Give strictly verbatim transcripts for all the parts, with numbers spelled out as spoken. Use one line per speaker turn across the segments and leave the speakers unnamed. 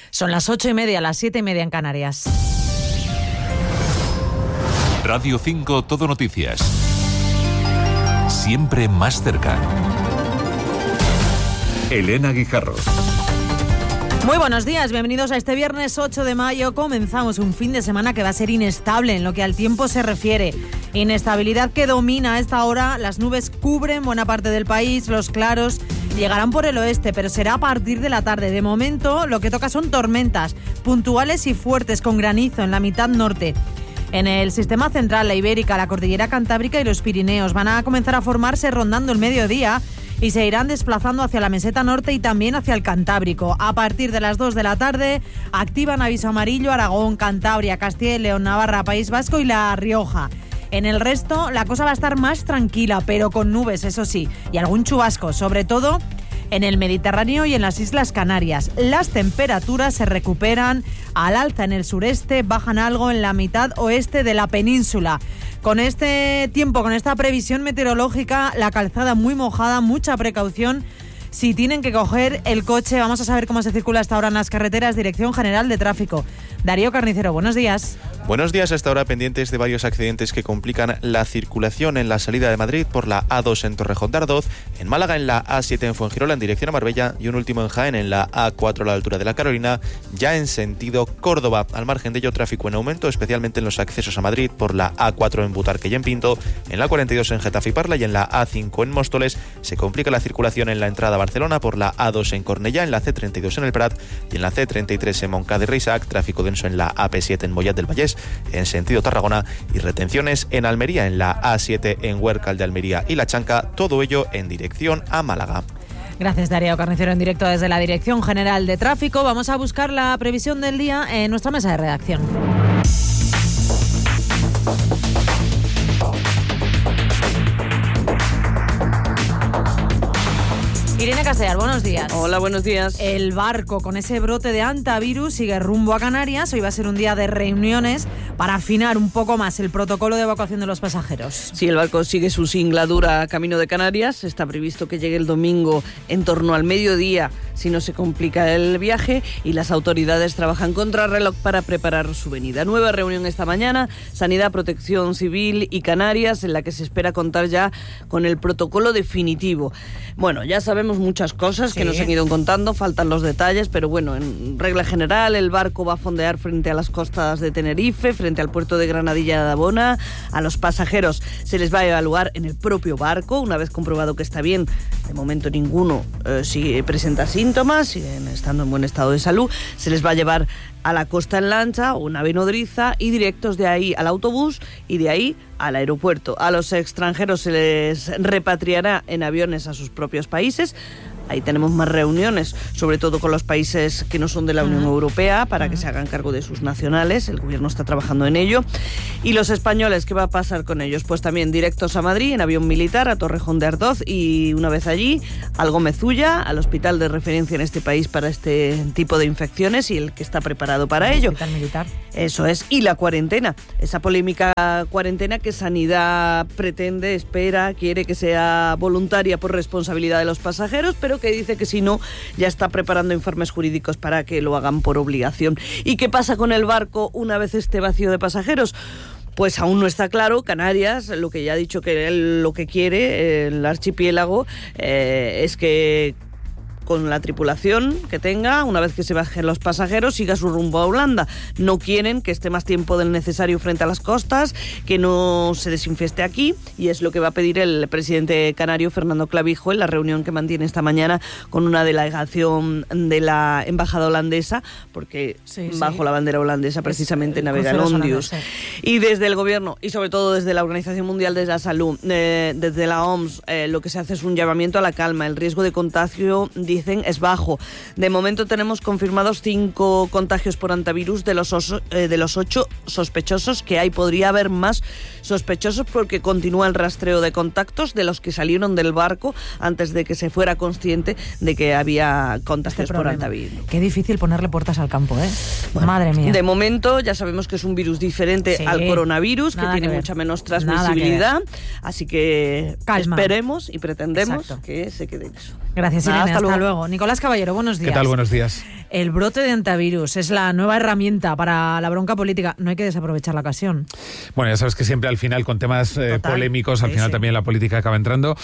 Son las ocho y media, las siete y media en Canarias.
Radio cinco Todo Noticias. Siempre más cerca. Elena Guijarro.
Muy buenos días, bienvenidos a este viernes ocho de mayo. Comenzamos un fin de semana que va a ser inestable en lo que al tiempo se refiere. Inestabilidad que domina a esta hora. Las nubes cubren buena parte del país, los claros llegarán por el oeste, pero será a partir de la tarde. De momento, lo que toca son tormentas puntuales y fuertes con granizo en la mitad norte. En el sistema central, la Ibérica, la Cordillera Cantábrica y los Pirineos van a comenzar a formarse rondando el mediodía y se irán desplazando hacia la meseta norte y también hacia el Cantábrico. A partir de las dos de la tarde activan aviso amarillo Aragón, Cantabria, Castilla y León, Navarra, País Vasco y La Rioja. En el resto la cosa va a estar más tranquila, pero con nubes, eso sí, y algún chubasco, sobre todo en el Mediterráneo y en las Islas Canarias. Las temperaturas se recuperan al alza en el sureste, bajan algo en la mitad oeste de la península. Con este tiempo, con esta previsión meteorológica, la calzada muy mojada, mucha precaución si tienen que coger el coche. Vamos a saber cómo se circula hasta ahora en las carreteras. Dirección General de Tráfico. Darío Carnicero, buenos días.
Buenos días, hasta ahora pendientes de varios accidentes que complican la circulación en la salida de Madrid por la A dos en Torrejón de Ardoz, en Málaga en la A siete en Fuengirola en dirección a Marbella y un último en Jaén en la A cuatro a la altura de la Carolina, ya en sentido Córdoba. Al margen de ello, tráfico en aumento, especialmente en los accesos a Madrid por la A cuatro en Butarque y en Pinto, en la cuarenta y dos en Getafe y Parla y en la A cinco en Móstoles. Se complica la circulación en la entrada a Barcelona por la A dos en Cornellá, en la C treinta y dos en el Prat y en la C treinta y tres en Montcada y Reixac. Tráfico denso en la A P siete en Mollet del Vallés en sentido Tarragona y retenciones en Almería en la A siete en Huércal de Almería y La Chanca, todo ello en dirección a Málaga.
Gracias, Darío Carnicero, en directo desde la Dirección General de Tráfico. Vamos a buscar la previsión del día en nuestra mesa de redacción. Irene Castellar, buenos días.
Hola, buenos días.
El barco con ese brote de hantavirus sigue rumbo a Canarias. Hoy va a ser un día de reuniones para afinar un poco más el protocolo de evacuación de los pasajeros.
Sí, el barco sigue su singladura camino de Canarias. Está previsto que llegue el domingo en torno al mediodía, si no se complica el viaje, y las autoridades trabajan contra reloj para preparar su venida. Nueva reunión esta mañana, Sanidad, Protección Civil y Canarias, en la que se espera contar ya con el protocolo definitivo. Bueno, ya sabemos muchas cosas sí. que nos han ido contando, faltan los detalles, pero bueno, en regla general el barco va a fondear frente a las costas de Tenerife, frente al puerto de Granadilla de Abona. A los pasajeros se les va a evaluar en el propio barco, una vez comprobado que está bien. De momento ninguno eh, si presenta síntomas, siguen estando en buen estado de salud. Se les va a llevar a la costa en lancha o nave nodriza y directos de ahí al autobús y de ahí al aeropuerto. A los extranjeros se les repatriará en aviones a sus propios países. Ahí tenemos más reuniones, sobre todo con los países que no son de la Unión Europea, para que se hagan cargo de sus nacionales. El gobierno está trabajando en ello. Y los españoles, ¿qué va a pasar con ellos? Pues también directos a Madrid, en avión militar, a Torrejón de Ardoz y una vez allí, al Gómez Ulla, al hospital de referencia en este país para este tipo de infecciones y el que está preparado para ello.
Hospital militar.
Eso es. Y la cuarentena, esa polémica cuarentena que Sanidad pretende, espera, quiere que sea voluntaria por responsabilidad de los pasajeros, pero que dice que si no, ya está preparando informes jurídicos para que lo hagan por obligación. ¿Y qué pasa con el barco una vez esté vacío de pasajeros? Pues aún no está claro. Canarias, lo que ya ha dicho que él lo que quiere, el archipiélago, eh, es que con la tripulación que tenga, una vez que se bajen los pasajeros, siga su rumbo a Holanda. No quieren que esté más tiempo del necesario frente a las costas, que no se desinfeste aquí, y es lo que va a pedir el presidente canario Fernando Clavijo en la reunión que mantiene esta mañana con una delegación de la embajada holandesa, porque sí, bajo sí. la bandera holandesa precisamente es, navega el Ondius. Sí. Y desde el gobierno, y sobre todo desde la Organización Mundial de la Salud, eh, desde la O M S, eh, lo que se hace es un llamamiento a la calma. El riesgo de contagio, dicen, es bajo. De momento tenemos confirmados cinco contagios por hantavirus de los, oso, eh, de los ocho sospechosos que hay. Podría haber más sospechosos porque continúa el rastreo de contactos de los que salieron del barco antes de que se fuera consciente de que había contagios este por hantavirus.
Qué difícil ponerle puertas al campo, ¿eh? Bueno, madre mía.
De momento ya sabemos que es un virus diferente sí, al coronavirus, que tiene que mucha menos transmisibilidad, que así que Calma. esperemos y pretendemos Exacto. que se quede eso.
Gracias, Irene. Hasta, hasta luego. luego. Nicolás Caballero, buenos días.
¿Qué tal? Buenos días.
El brote de antivirus es la nueva herramienta para la bronca política. No hay que desaprovechar la ocasión.
Bueno, ya sabes que siempre al final, con temas eh, polémicos, al
sí,
final
sí.
también la política acaba entrando.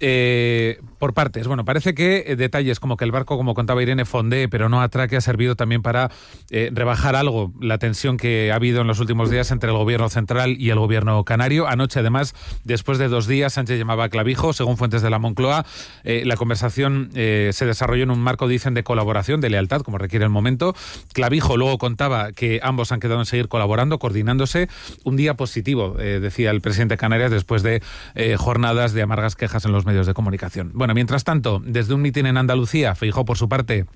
Eh, por partes, bueno, parece que eh, detalles como que el barco, como contaba Irene, fondee, pero no atraque, ha servido también para eh, rebajar algo la tensión que ha habido en los últimos días entre el gobierno central y el gobierno canario. Anoche, además, después de dos días, Sánchez llamaba a Clavijo, según fuentes de la Moncloa. Eh, la conversación eh, se desarrolló en un marco, dicen, de colaboración, de lealtad, como requiere el momento. Clavijo luego contaba que ambos han quedado en seguir colaborando, coordinándose. Un día positivo, eh, decía el presidente de Canarias, después de eh, jornadas de amargas quejas en los medios de comunicación. Bueno, mientras tanto, desde un mitin en Andalucía, Feijóo, por su parte,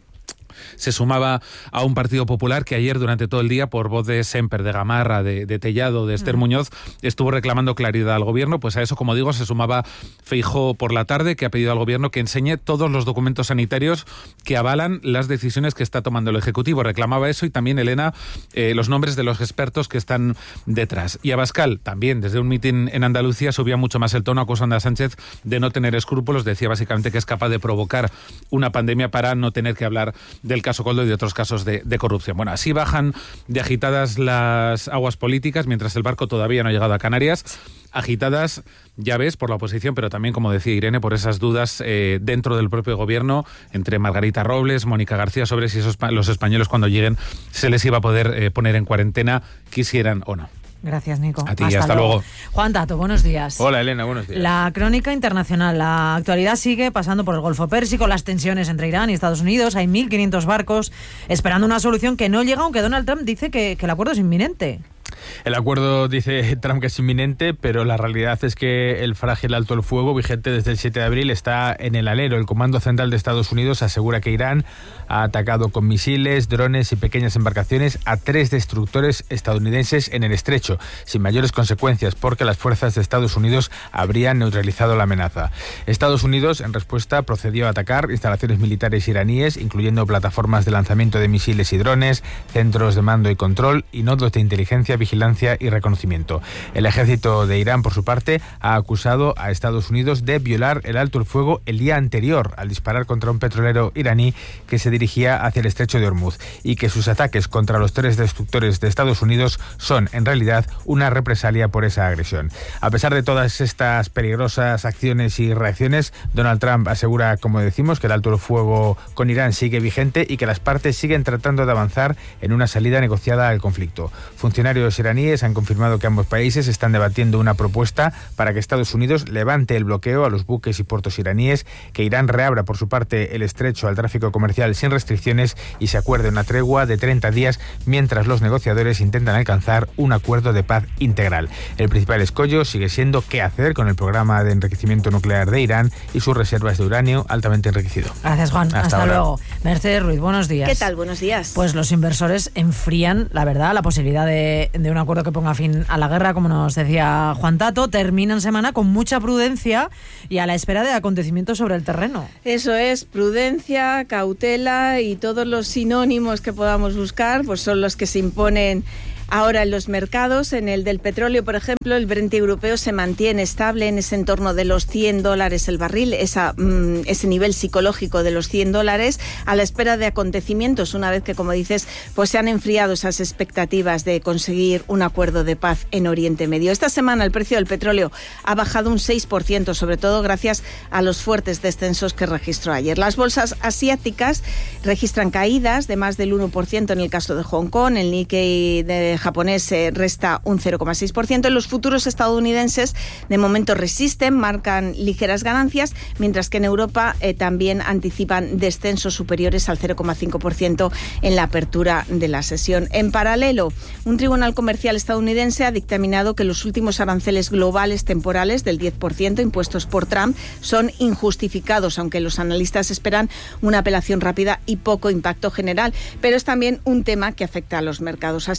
se sumaba a un Partido Popular que ayer durante todo el día, por voz de Semper, de Gamarra, de, de Tellado, de Esther Muñoz, estuvo reclamando claridad al gobierno. Pues a eso, como digo, se sumaba Feijóo por la tarde, que ha pedido al gobierno que enseñe todos los documentos sanitarios que avalan las decisiones que está tomando el Ejecutivo. Reclamaba eso y también, Elena, eh, los nombres de los expertos que están detrás. Y Abascal, también desde un mitin en Andalucía, subía mucho más el tono, acusando a Sánchez de no tener escrúpulos. Decía básicamente que es capaz de provocar una pandemia para no tener que hablar del caso Coldo y de otros casos de, de corrupción. Bueno, así bajan de agitadas las aguas políticas, mientras el barco todavía no ha llegado a Canarias. Agitadas, ya ves, por la oposición, pero también, como decía Irene, por esas dudas eh, dentro del propio gobierno, entre Margarita Robles, Mónica García, sobre si esos, los españoles cuando lleguen se les iba a poder eh, poner en cuarentena, quisieran o no.
Gracias, Nico.
A ti, hasta, hasta luego. luego.
Juan Tato, buenos días.
Hola, Elena, buenos días.
La crónica internacional, la actualidad sigue pasando por el Golfo Pérsico, las tensiones entre Irán y Estados Unidos. Hay mil quinientos barcos esperando una solución que no llega, aunque Donald Trump dice que, que el acuerdo es inminente.
El acuerdo, dice Trump, que es inminente, pero la realidad es que el frágil alto el fuego, vigente desde el siete de abril, está en el alero. El Comando Central de Estados Unidos asegura que Irán ha atacado con misiles, drones y pequeñas embarcaciones a tres destructores estadounidenses en el estrecho, sin mayores consecuencias, porque las fuerzas de Estados Unidos habrían neutralizado la amenaza. Estados Unidos, en respuesta, procedió a atacar instalaciones militares iraníes, incluyendo plataformas de lanzamiento de misiles y drones, centros de mando y control y nodos de inteligencia, vigilancia y reconocimiento. El ejército de Irán, por su parte, ha acusado a Estados Unidos de violar el alto el fuego el día anterior al disparar contra un petrolero iraní que se dirigía hacia el estrecho de Hormuz, y que sus ataques contra los tres destructores de Estados Unidos son, en realidad, una represalia por esa agresión. A pesar de todas estas peligrosas acciones y reacciones, Donald Trump asegura, como decimos, que el alto el fuego con Irán sigue vigente y que las partes siguen tratando de avanzar en una salida negociada al conflicto. Funcionarios iraníes han confirmado que ambos países están debatiendo una propuesta para que Estados Unidos levante el bloqueo a los buques y puertos iraníes, que Irán reabra por su parte el estrecho al tráfico comercial sin restricciones y se acuerde una tregua de treinta días mientras los negociadores intentan alcanzar un acuerdo de paz integral. El principal escollo sigue siendo qué hacer con el programa de enriquecimiento nuclear de Irán y sus reservas de uranio altamente enriquecido.
Gracias, Juan. Hasta, Hasta luego. Mercedes Ruiz, buenos días.
¿Qué tal? Buenos días.
Pues los inversores enfrían, la verdad, la posibilidad de, de un acuerdo que ponga fin a la guerra, como nos decía Juan Tato. Terminan semana con mucha prudencia y a la espera de acontecimientos sobre el terreno.
Eso es, prudencia, cautela y todos los sinónimos que podamos buscar, pues son los que se imponen ahora en los mercados. En el del petróleo, por ejemplo, el Brent europeo se mantiene estable en ese entorno de los cien dólares el barril, esa, mm, ese nivel psicológico de los cien dólares, a la espera de acontecimientos, una vez que, como dices, pues se han enfriado esas expectativas de conseguir un acuerdo de paz en Oriente Medio. Esta semana el precio del petróleo ha bajado un seis por ciento, sobre todo gracias a los fuertes descensos que registró ayer. Las bolsas asiáticas registran caídas de más del uno por ciento en el caso de Hong Kong, el Nikkei de japonés eh, resta un cero coma seis por ciento. Los futuros estadounidenses de momento resisten, marcan ligeras ganancias, mientras que en Europa eh, también anticipan descensos superiores al cero coma cinco por ciento en la apertura de la sesión. En paralelo, un tribunal comercial estadounidense ha dictaminado que los últimos aranceles globales temporales del diez por ciento impuestos por Trump son injustificados, aunque los analistas esperan una apelación rápida y poco impacto general. Pero es también un tema que afecta a los mercados. Así que, bueno,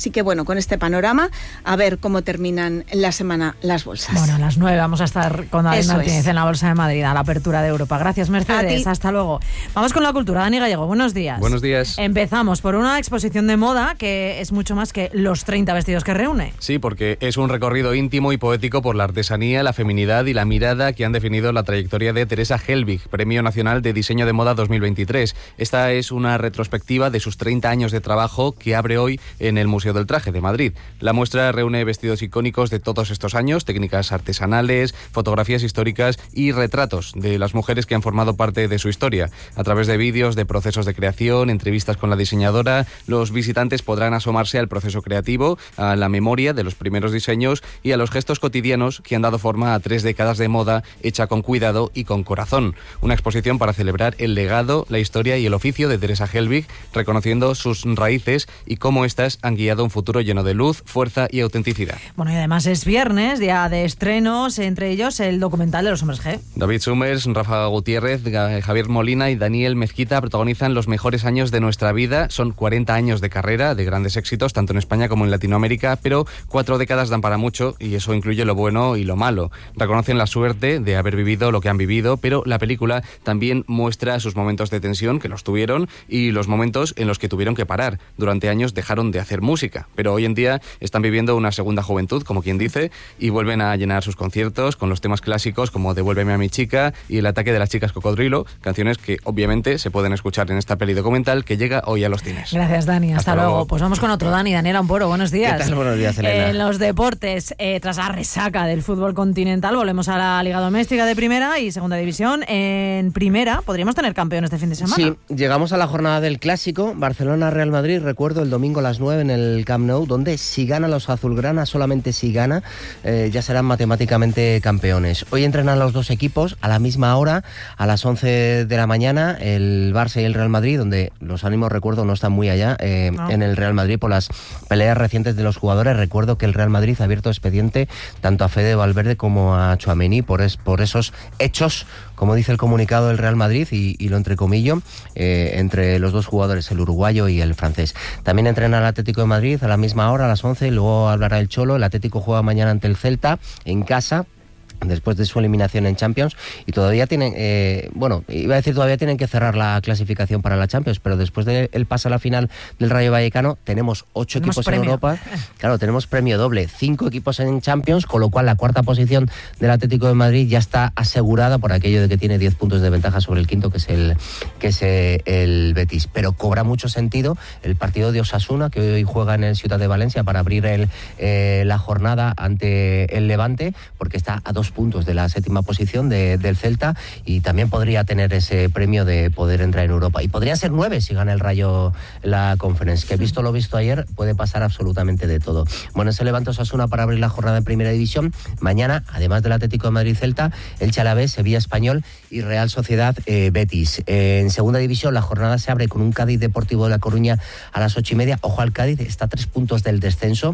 con este panorama, a ver cómo terminan la semana las bolsas.
Bueno, a las nueve vamos a estar con David
Eso
Martínez
es.
en la Bolsa de Madrid, a la apertura de Europa. Gracias, Mercedes. Hasta luego. Vamos con la cultura. Dani Gallego, buenos días.
Buenos días.
Empezamos por una exposición de moda que es mucho más que los treinta vestidos que reúne.
Sí, porque es un recorrido íntimo y poético por la artesanía, la feminidad y la mirada que han definido la trayectoria de Teresa Helbig, Premio Nacional de Diseño de Moda dos mil veintitrés. Esta es una retrospectiva de sus treinta años de trabajo que abre hoy en el Museo del Traje de Madrid. La muestra reúne vestidos icónicos de todos estos años, técnicas artesanales, fotografías históricas y retratos de las mujeres que han formado parte de su historia. A través de vídeos de procesos de creación, entrevistas con la diseñadora, los visitantes podrán asomarse al proceso creativo, a la memoria de los primeros diseños y a los gestos cotidianos que han dado forma a tres décadas de moda hecha con cuidado y con corazón. Una exposición para celebrar el legado, la historia y el oficio de Teresa Helbig, reconociendo sus raíces y cómo éstas han guiado un futuro lleno de luz, fuerza y autenticidad.
Bueno, y además es viernes, día de estrenos, entre ellos el documental de los hombres G.
David Summers, Rafa Gutiérrez, Javier Molina y Daniel Mezquita protagonizan los mejores años de nuestra vida. Son cuarenta años de carrera, de grandes éxitos, tanto en España como en Latinoamérica, pero cuatro décadas dan para mucho y eso incluye lo bueno y lo malo. Reconocen la suerte de haber vivido lo que han vivido, pero la película también muestra sus momentos de tensión, que los tuvieron, y los momentos en los que tuvieron que parar. Durante años dejaron de hacer música, pero hoy en día están viviendo una segunda juventud, como quien dice, y vuelven a llenar sus conciertos con los temas clásicos como Devuélveme a mi chica y El ataque de las chicas cocodrilo, canciones que obviamente se pueden escuchar en esta peli documental que llega hoy a los cines.
Gracias, Dani. Hasta,
Hasta
luego.
luego.
Pues vamos con otro Dani, Daniel Amporo. Buenos días.
¿Qué tal? Buenos días, Elena.
En los deportes, eh, tras la resaca del fútbol continental, volvemos a la Liga Doméstica de Primera y Segunda División. En Primera, ¿podríamos tener campeón este fin de semana?
Sí, llegamos a la jornada del Clásico, Barcelona-Real Madrid, recuerdo el domingo a las nueve en el Camp Nou, donde si gana los azulgrana, solamente si gana, eh, ya serán matemáticamente campeones. Hoy entrenan los dos equipos a la misma hora, a las once de la mañana, el Barça y el Real Madrid, donde los ánimos, recuerdo, no están muy allá, eh, no. en el Real Madrid por las peleas recientes de los jugadores. Recuerdo que el Real Madrid ha abierto expediente tanto a Fede Valverde como a Tchouaméni por, es, por esos hechos, como dice el comunicado del Real Madrid, y, y lo entrecomillo, eh, entre los dos jugadores, el uruguayo y el francés. También entrena el Atlético de Madrid a la misma hora, a las once, y luego hablará el Cholo. El Atlético juega mañana ante el Celta, en casa, después de su eliminación en Champions, y todavía tienen, eh, bueno, iba a decir todavía tienen que cerrar la clasificación para la Champions, pero después del pase a la final del Rayo Vallecano, tenemos ocho tenemos equipos premio. en Europa, claro, tenemos premio doble, cinco equipos en Champions, con lo cual la cuarta posición del Atlético de Madrid ya está asegurada por aquello de que tiene diez puntos de ventaja sobre el quinto, que es el, que es el Betis, pero cobra mucho sentido el partido de Osasuna, que hoy juega en el Ciudad de Valencia para abrir el, eh, la jornada ante el Levante, porque está a dos puntos de la séptima posición de, del Celta, y también podría tener ese premio de poder entrar en Europa, y podría ser nueve si gana el Rayo la Conference, que visto lo visto ayer puede pasar absolutamente de todo. Bueno, ese Levante Osasuna para abrir la jornada de Primera División. Mañana, además del Atlético de Madrid Celta, el Alavés, Sevilla Español y Real Sociedad eh, Betis. Eh, en Segunda División la jornada se abre con un Cádiz Deportivo de La Coruña a las ocho y media. Ojo al Cádiz, está a tres puntos del descenso.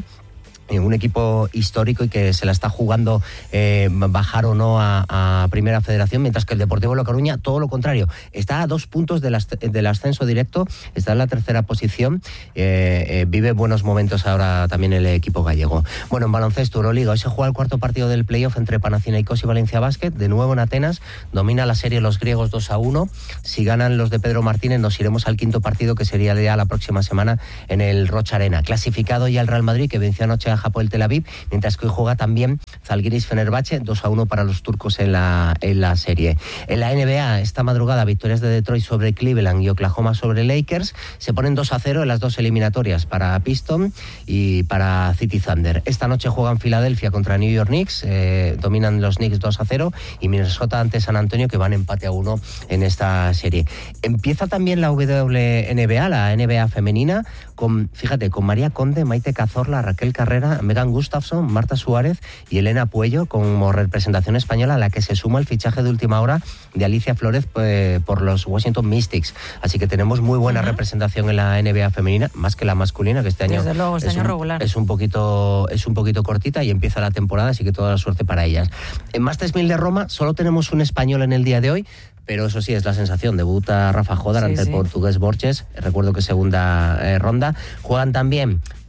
Un equipo histórico y que se la está jugando eh, bajar o no a, a Primera Federación, mientras que el Deportivo de La Coruña, todo lo contrario, está a dos puntos del, as- del ascenso directo, está en la tercera posición, eh, eh, vive buenos momentos ahora también el equipo gallego. Bueno, en baloncesto, Euroliga, hoy se juega el cuarto partido del playoff entre Panathinaikos y Valencia Basket, de nuevo en Atenas, domina la serie los griegos dos a uno, si ganan los de Pedro Martínez nos iremos al quinto partido, que sería ya la próxima semana en el Rocha Arena. Clasificado ya el Real Madrid, que venció anoche a Japón el Tel Aviv, mientras que hoy juega también Zalgiris Fenerbahce, dos a uno para los turcos en la, en la serie. En la N B A, esta madrugada, victorias de Detroit sobre Cleveland y Oklahoma sobre Lakers, se ponen dos a cero en las dos eliminatorias para Pistons y para City Thunder. Esta noche juegan Filadelfia contra New York Knicks, eh, dominan los Knicks dos a cero, y Minnesota ante San Antonio, que van empate a uno en esta serie. Empieza también la W N B A, la N B A femenina, con, fíjate, con María Conde, Maite Cazorla, Raquel Carrera, Megan Gustafson, Marta Suárez y Elena Puello como representación española, a la que se suma el fichaje de última hora de Alicia Flores pues, por los Washington Mystics. Así que tenemos muy buena uh-huh. representación en la N B A femenina, más que la masculina, que este año,
Desde luego, este
es,
año
un,
regular.
es un poquito es un poquito cortita y empieza la temporada, así que toda la suerte para ellas. En Masters mil de Roma solo tenemos un español en el día de hoy, pero eso sí, es la sensación. Debuta Rafa Jodar sí, ante sí. el portugués Borges, recuerdo que segunda eh, ronda. Juegan también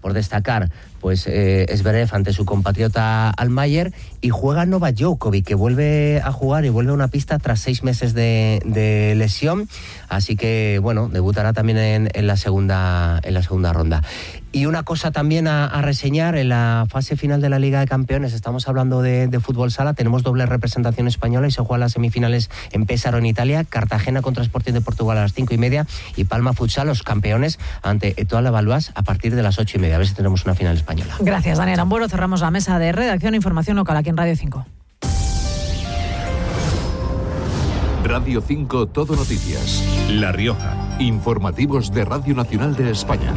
por destacar, pues eh, Zverev ante su compatriota Altmaier, y juega Novak Djokovic, que vuelve a jugar y vuelve a una pista tras seis meses de, de lesión, así que bueno, debutará también en, en la segunda en la segunda ronda. Y una cosa también a, a reseñar, en la fase final de la Liga de Campeones, estamos hablando de, de fútbol sala, tenemos doble representación española y se juegan las semifinales en Pesaro, en Italia, Cartagena contra Sporting de Portugal a las cinco y media y Palma Futsal, los campeones, ante Etoile Valois a partir de las ocho y media. A ver si tenemos una final española.
Gracias, Daniel Ambuero. Cerramos la mesa de redacción e información local aquí en Radio cinco.
Radio cinco Todo Noticias. La Rioja. Informativos de Radio Nacional de España.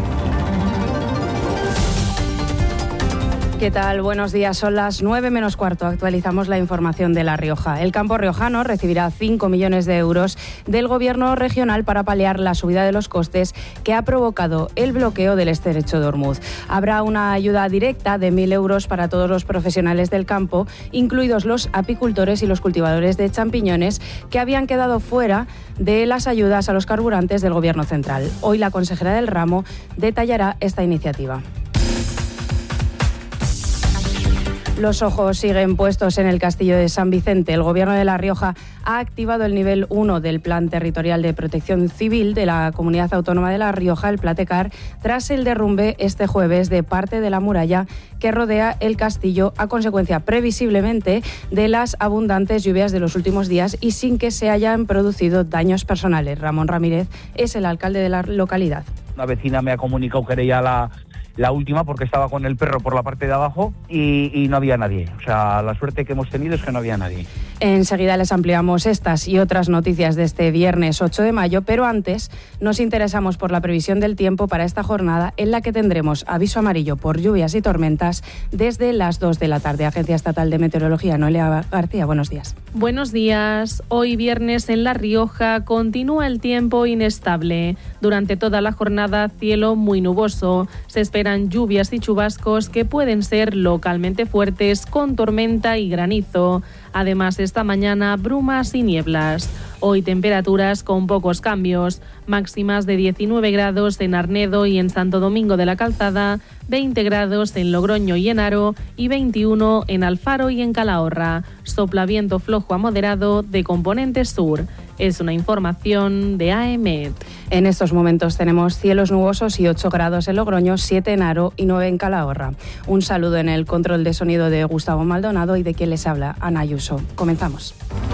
¿Qué tal? Buenos días. Son las nueve menos cuarto. Actualizamos la información de La Rioja. El campo riojano recibirá cinco millones de euros del Gobierno regional para paliar la subida de los costes que ha provocado el bloqueo del estrecho de Ormuz. Habrá una ayuda directa de mil euros para todos los profesionales del campo, incluidos los apicultores y los cultivadores de champiñones, que habían quedado fuera de las ayudas a los carburantes del Gobierno central. Hoy la consejera del ramo detallará esta iniciativa. Los ojos siguen puestos en el castillo de San Vicente. El Gobierno de La Rioja ha activado el nivel uno del Plan Territorial de Protección Civil de la Comunidad Autónoma de La Rioja, el Platecar, tras el derrumbe este jueves de parte de la muralla que rodea el castillo a consecuencia, previsiblemente, de las abundantes lluvias de los últimos días y sin que se hayan producido daños personales. Ramón Ramírez es el alcalde de la localidad.
Una vecina me ha comunicado que era ya la... la última, porque estaba con el perro por la parte de abajo y, y no había nadie. O sea, la suerte que hemos tenido es que no había nadie.
Enseguida les ampliamos estas y otras noticias de este viernes ocho de mayo, pero antes nos interesamos por la previsión del tiempo para esta jornada, en la que tendremos aviso amarillo por lluvias y tormentas desde las dos de la tarde. Agencia Estatal de Meteorología, Noelia García, buenos días.
Buenos días. Hoy viernes en La Rioja continúa el tiempo inestable. Durante toda la jornada, cielo muy nuboso. Se esperan lluvias y chubascos que pueden ser localmente fuertes, con tormenta y granizo. Además, esta mañana, brumas y nieblas. Hoy temperaturas con pocos cambios, máximas de diecinueve grados en Arnedo y en Santo Domingo de la Calzada, veinte grados en Logroño y en Haro y veintiuno en Alfaro y en Calahorra. Sopla viento flojo a moderado de componente sur. Es una información de A E M E T.
En estos momentos tenemos cielos nubosos y ocho grados en Logroño, siete en Haro y nueve en Calahorra. Un saludo en el control de sonido de Gustavo Maldonado y de quien les habla, Ana Ayuso. Comenzamos.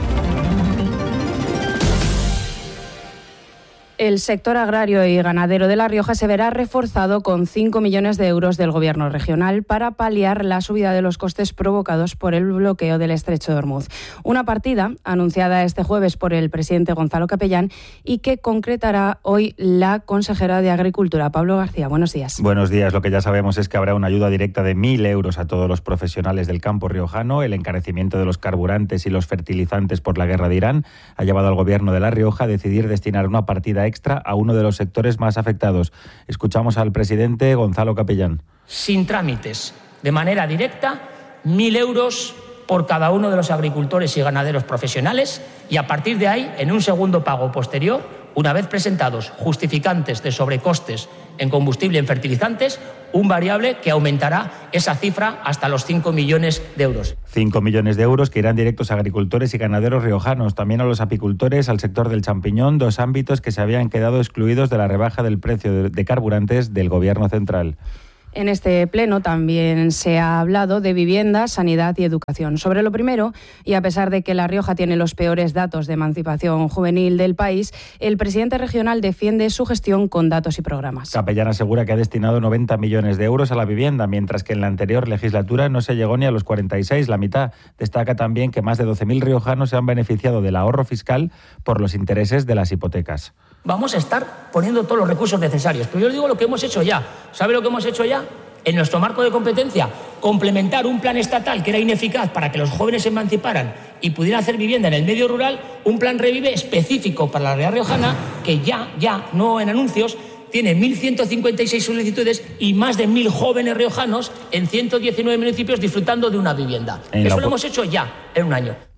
El sector agrario y ganadero de La Rioja se verá reforzado con cinco millones de euros del Gobierno regional para paliar la subida de los costes provocados por el bloqueo del estrecho de Ormuz. Una partida anunciada este jueves por el presidente Gonzalo Capellán y que concretará hoy la consejera de Agricultura, Pablo García. Buenos días.
Buenos días. Lo que ya sabemos es que habrá una ayuda directa de mil euros a todos los profesionales del campo riojano. El encarecimiento de los carburantes y los fertilizantes por la guerra de Irán ha llevado al Gobierno de La Rioja a decidir destinar una partida extra a uno de los sectores más afectados. Escuchamos al presidente Gonzalo Capellán.
Sin trámites, de manera directa, mil euros por cada uno de los agricultores y ganaderos profesionales y a partir de ahí, en un segundo pago posterior, una vez presentados justificantes de sobrecostes en combustible y en fertilizantes, un variable que aumentará esa cifra hasta los cinco millones de euros.
cinco millones de euros que irán directos a agricultores y ganaderos riojanos, también a los apicultores, al sector del champiñón, dos ámbitos que se habían quedado excluidos de la rebaja del precio de carburantes del Gobierno central.
En este pleno también se ha hablado de vivienda, sanidad y educación. Sobre lo primero, y a pesar de que La Rioja tiene los peores datos de emancipación juvenil del país, el presidente regional defiende su gestión con datos y programas.
Capellán asegura que ha destinado noventa millones de euros a la vivienda, mientras que en la anterior legislatura no se llegó ni a los cuarenta y seis, la mitad. Destaca también que más de doce mil riojanos se han beneficiado del ahorro fiscal por los intereses de las hipotecas.
Vamos a estar poniendo todos los recursos necesarios. Pero yo les digo lo que hemos hecho ya. ¿Sabe lo que hemos hecho ya? En nuestro marco de competencia, complementar un plan estatal que era ineficaz para que los jóvenes se emanciparan y pudieran hacer vivienda en el medio rural, un plan Revive específico para la Real Riojana, que ya, ya, no en anuncios, tiene mil ciento cincuenta y seis solicitudes y más de mil jóvenes riojanos en ciento diecinueve municipios disfrutando de una vivienda. Eso lo hemos hecho ya, en un año.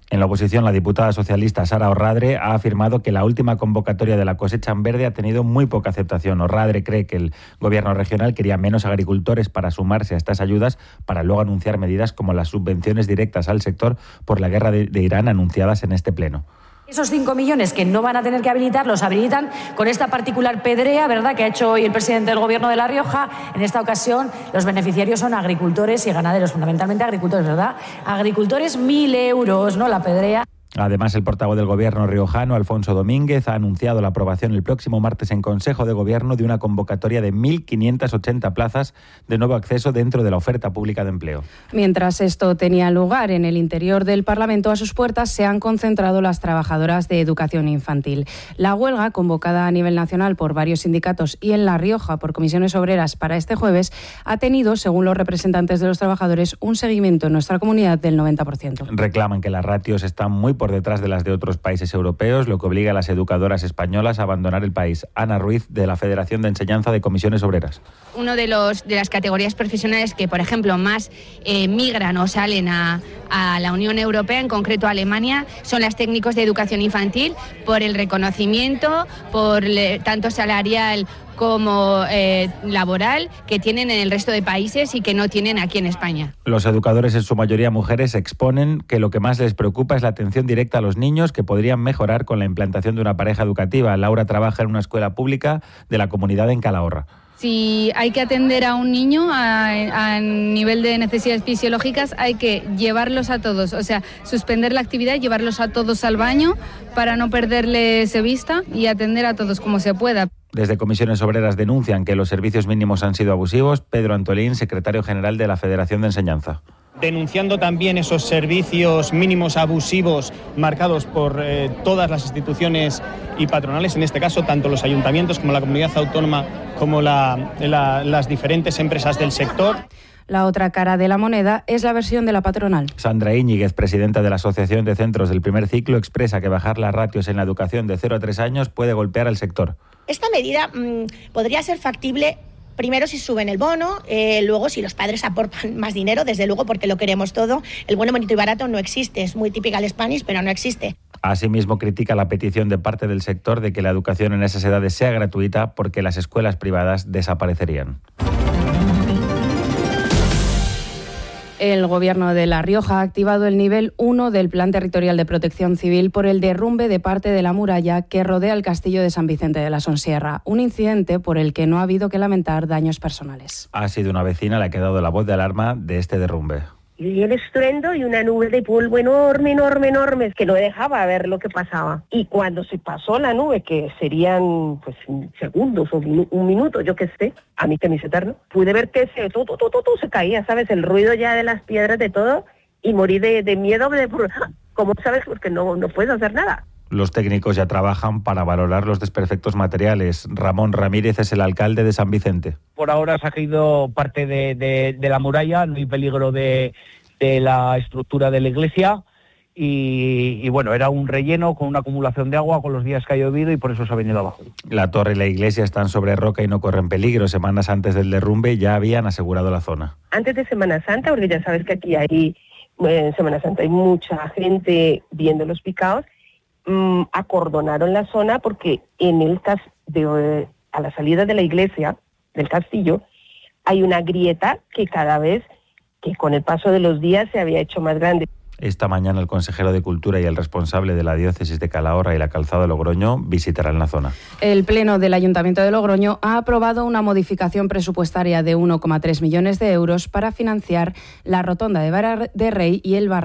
En la oposición, la diputada socialista Sara Orradre ha afirmado que la última convocatoria de la cosecha en verde ha tenido muy poca aceptación. Orradre cree que el gobierno regional quería menos agricultores para sumarse a estas ayudas, para luego anunciar medidas como las subvenciones directas al sector por la guerra de, de Irán anunciadas en este pleno.
Esos cinco millones que no van a tener que habilitar, los habilitan con esta particular pedrea, ¿verdad?, que ha hecho hoy el presidente del Gobierno de La Rioja. En esta ocasión, los beneficiarios son agricultores y ganaderos, fundamentalmente agricultores, ¿verdad? Agricultores, mil euros, ¿no?, la pedrea.
Además, el portavoz del Gobierno riojano, Alfonso Domínguez, ha anunciado la aprobación el próximo martes en Consejo de Gobierno de una convocatoria de mil quinientas ochenta plazas de nuevo acceso dentro de la oferta pública de empleo.
Mientras esto tenía lugar en el interior del Parlamento, a sus puertas se han concentrado las trabajadoras de educación infantil. La huelga, convocada a nivel nacional por varios sindicatos y en La Rioja por comisiones obreras para este jueves, ha tenido, según los representantes de los trabajadores, un seguimiento en nuestra comunidad del noventa por ciento.
Reclaman que las ratios están muy por detrás de las de otros países europeos, lo que obliga a las educadoras españolas a abandonar el país. Ana Ruiz, de la Federación de Enseñanza de Comisiones Obreras.
Uno de los de las categorías profesionales que, por ejemplo, más eh, migran o salen a, a la Unión Europea, en concreto a Alemania, son las técnicos de educación infantil, por el reconocimiento, por le, tanto salarial como eh, laboral, que tienen en el resto de países y que no tienen aquí en España.
Los educadores, en su mayoría mujeres, exponen que lo que más les preocupa es la atención directa a los niños, que podrían mejorar con la implantación de una pareja educativa. Laura trabaja en una escuela pública de la comunidad en Calahorra.
Si hay que atender a un niño a, a nivel de necesidades fisiológicas, hay que llevarlos a todos, o sea, suspender la actividad y llevarlos a todos al baño para no perderles de vista y atender a todos como se pueda.
Desde Comisiones Obreras denuncian que los servicios mínimos han sido abusivos. Pedro Antolín, secretario general de la Federación de Enseñanza.
Denunciando también esos servicios mínimos abusivos marcados por eh, todas las instituciones y patronales, en este caso tanto los ayuntamientos como la comunidad autónoma como la, la, las diferentes empresas del sector.
La otra cara de la moneda es la versión de la patronal.
Sandra Íñiguez, presidenta de la Asociación de Centros del Primer Ciclo, expresa que bajar las ratios en la educación de cero a tres años puede golpear al sector.
Esta medida mmm, podría ser factible primero si suben el bono, eh, luego si los padres aportan más dinero, desde luego, porque lo queremos todo. El bueno, bonito y barato no existe, es muy típica del Spanish, pero no existe.
Asimismo, critica la petición de parte del sector de que la educación en esas edades sea gratuita, porque las escuelas privadas desaparecerían.
El Gobierno de La Rioja ha activado el nivel uno del Plan Territorial de Protección Civil por el derrumbe de parte de la muralla que rodea el castillo de San Vicente de la Sonsierra, un incidente por el que no ha habido que lamentar daños personales.
Ha sido una vecina la que ha dado la voz de alarma de este derrumbe.
Y el estruendo y una nube de polvo enorme, enorme, enorme, que no dejaba ver lo que pasaba. Y cuando se pasó la nube, que serían pues segundos o un minuto, yo qué sé, a mí que me hizo eterno, pude ver que se, todo, todo, todo, todo se caía, ¿sabes? El ruido ya de las piedras, de todo, y morí de, de miedo, de, ¿cómo sabes? Porque no, no puedo hacer nada.
Los técnicos ya trabajan para valorar los desperfectos materiales. Ramón Ramírez es el alcalde de San Vicente.
Por ahora se ha caído parte de, de, de la muralla, no hay peligro de, de la estructura de la iglesia y, y bueno, era un relleno con una acumulación de agua con los días que ha llovido y por eso se ha venido abajo.
La torre y la iglesia están sobre roca y no corren peligro. Semanas antes del derrumbe ya habían asegurado la zona.
Antes de Semana Santa, porque ya sabes que aquí hay, en Semana Santa hay mucha gente viendo los picados, mmm, acordonaron la zona porque en el cas de, a la salida de la iglesia, del castillo, hay una grieta que cada vez, que con el paso de los días se había hecho más grande.
Esta mañana el consejero de Cultura y el responsable de la diócesis de Calahorra y la Calzada de Logroño visitarán la zona.
El Pleno del Ayuntamiento de Logroño ha aprobado una modificación presupuestaria de uno coma tres millones de euros para financiar la Rotonda de Vara de Rey y el barrio